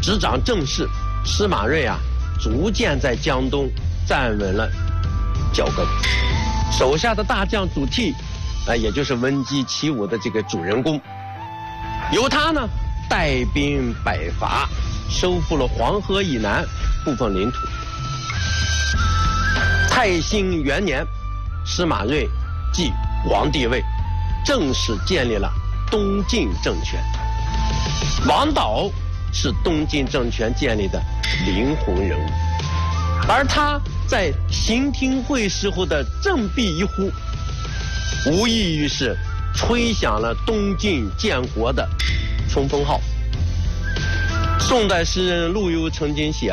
执掌政事，司马睿啊，逐渐在江东站稳了脚跟。手下的大将祖逖，也就是闻鸡起舞的这个主人公，由他呢带兵北伐，收复了黄河以南部分领土。太兴元年，司马睿继皇帝位，正式建立了东晋政权。王导是东晋政权建立的灵魂人物，而他在行听会时候的振臂一呼，无异于是吹响了东晋建国的冲锋号。宋代诗人陆游曾经写：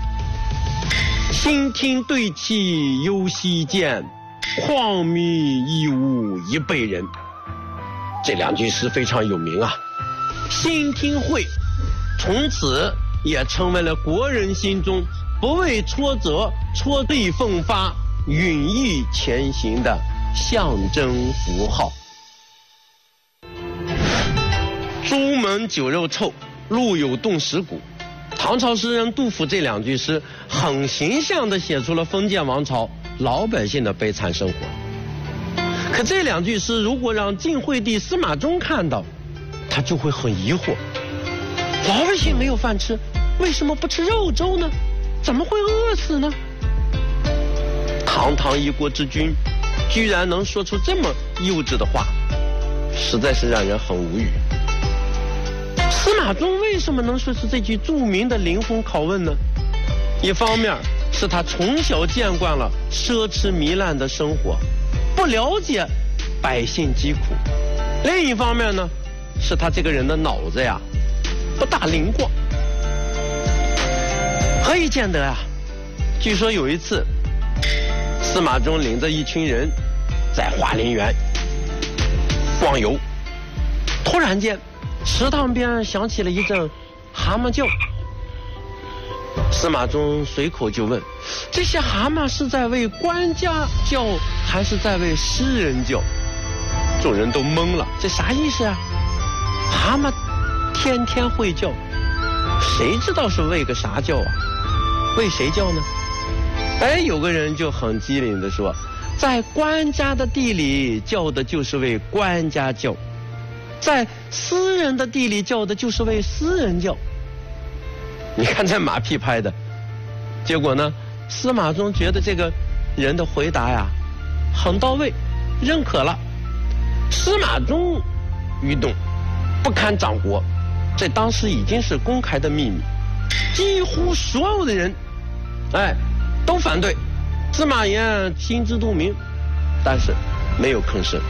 新听对泣犹惜见，旷密亦无一辈人。这两句诗非常有名啊。新听会从此也成为了国人心中不畏挫折、戳地奋发、允意前行的象征符号。朱门酒肉臭，路有冻死骨。唐朝诗人杜甫这两句诗很形象地写出了封建王朝老百姓的悲惨生活。可这两句诗如果让晋惠帝司马衷看到，他就会很疑惑，老百姓没有饭吃，为什么不吃肉粥呢？怎么会饿死呢？堂堂一国之君，居然能说出这么幼稚的话，实在是让人很无语。司马衷为什么能说出这句著名的灵魂拷问呢？一方面是他从小见惯了奢侈糜烂的生活，不了解百姓疾苦；另一方面呢，是他这个人的脑子呀不大灵光。何以见得啊？据说有一次，司马衷领着一群人在华林园逛游，突然间池塘边响起了一阵蛤蟆叫。司马衷随口就问：这些蛤蟆是在为官家叫，还是在为诗人叫？众人都懵了，这啥意思啊？蛤蟆天天会叫，谁知道是为个啥叫啊？为谁叫呢？有个人就很机灵地说，在官家的地里叫的就是为官家叫，在私人的地里叫的就是为私人叫。你看这马屁拍的。结果呢，司马衷觉得这个人的回答呀很到位，认可了。司马衷愚钝，不堪掌国，这当时已经是公开的秘密，几乎所有的人都反对。司马炎心知肚明，但是没有吭声。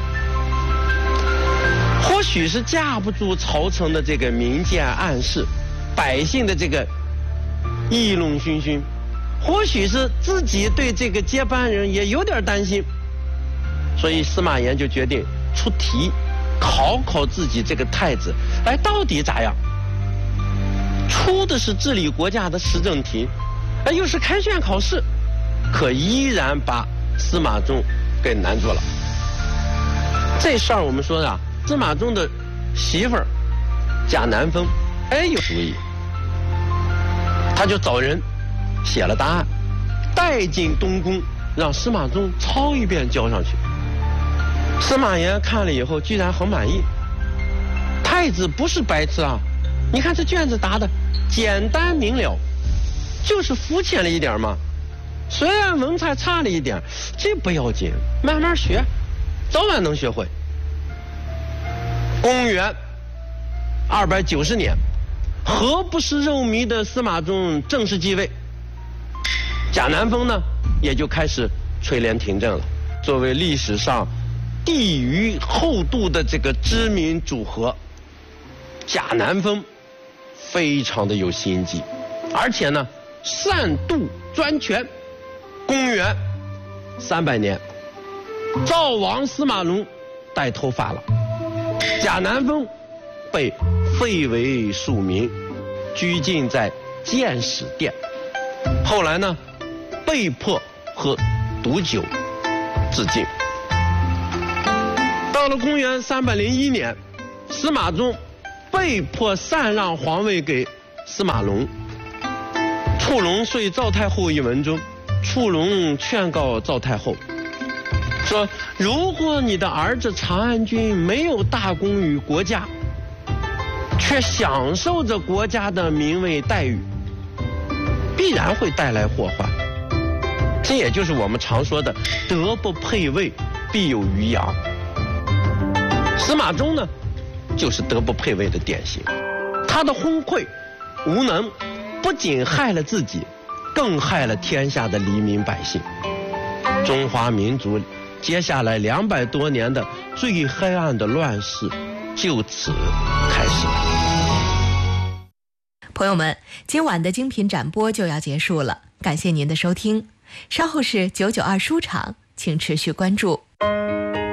或许是架不住朝臣的这个明鉴暗示，百姓的这个议论纷纷，或许是自己对这个接班人也有点担心，所以司马炎就决定出题考考自己这个太子，到底咋样？出的是治理国家的时政题，又是开卷考试，可依然把司马衷给难住了。这事儿我们说啊，司马衷的媳妇儿贾南风有主意，他就找人写了答案，带进东宫，让司马衷抄一遍交上去。司马炎看了以后居然很满意。太子不是白痴啊，你看这卷子答的简单明了，就是肤浅了一点嘛。虽然文采差了一点，这不要紧，慢慢学，早晚能学会。公元290年，何不食肉糜的司马衷正式继位，贾南风呢也就开始垂帘听政了。作为历史上地域厚度的这个知名组合，贾南风非常的有心计，而且呢善妒专权。公元300年，赵王司马衷带头发了，贾南风被废为庶民，拘禁在监史殿。后来呢被迫喝毒酒自尽。到了公元301年，司马衷被迫禅让皇位给司马龙《触龙说赵太后》一文中，触龙劝告赵太后说，如果你的儿子长安君没有大功于国家，却享受着国家的名位待遇，必然会带来祸患。这也就是我们常说的德不配位，必有余殃。司马衷呢，就是德不配位的典型。他的昏聩无能，不仅害了自己，更害了天下的黎民百姓。中华民族接下来200多年的最黑暗的乱世就此开始了。 朋友们，今晚的精品展播就要结束了，感谢您的收听。稍后是992书场，请持续关注。